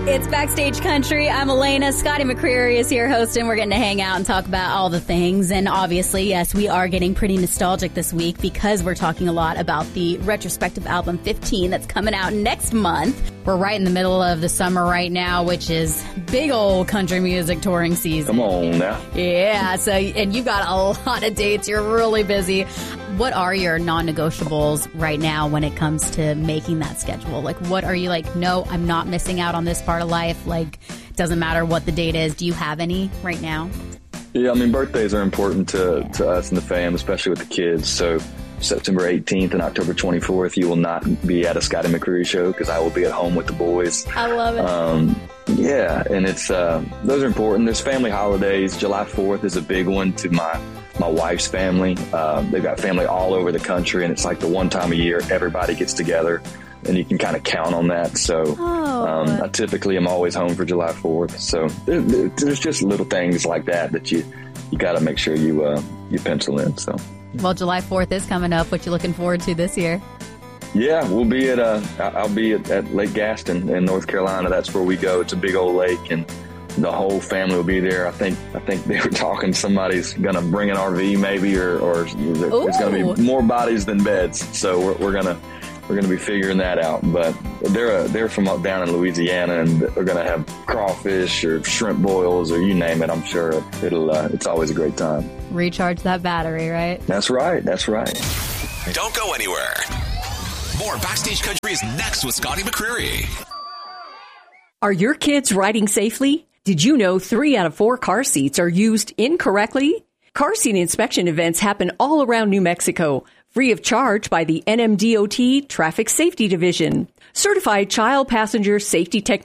It's Backstage Country. I'm Elena. Scotty McCreery is here hosting. We're getting to hang out and talk about all the things. And obviously, yes, we are getting pretty nostalgic this week because we're talking a lot about the retrospective album 15 that's coming out next month. We're right in the middle of the summer right now, which is big old country music touring season. Come on now. Yeah. So, and you've got a lot of dates. You're really busy. What are your non-negotiables right now when it comes to making that schedule? Like, what are you like, no, I'm not missing out on this part of life. Like, doesn't matter what the date is. Do you have any right now? Yeah, I mean, birthdays are important to us and the fam, especially with the kids. So September 18th and October 24th, you will not be at a Scotty McCreery show because I will be at home with the boys. I love it. Yeah, and it's those are important. There's family holidays. July 4th is a big one to my wife's family. They've got family all over the country, and it's like the one time a year everybody gets together, and you can kind of count on that. So I typically am always home for July 4th. So there's just little things like that you got to make sure you pencil in. So. Well, July 4th is coming up. What you looking forward to this year? Yeah, we'll be I'll be at Lake Gaston in North Carolina. That's where we go. It's a big old lake, and the whole family will be there. I think they were talking somebody's going to bring an RV maybe, or there's going to be more bodies than beds. So we're going to be figuring that out. But they're from up down in Louisiana, and they're going to have crawfish or shrimp boils or you name it. I'm sure it's always a great time. Recharge that battery, right? That's right. Don't go anywhere. More Backstage Country is next with Scotty McCreery. Are your kids riding safely? Did you know 3 out of 4 car seats are used incorrectly? Car seat inspection events happen all around New Mexico, free of charge by the NMDOT Traffic Safety Division. Certified child passenger safety technicians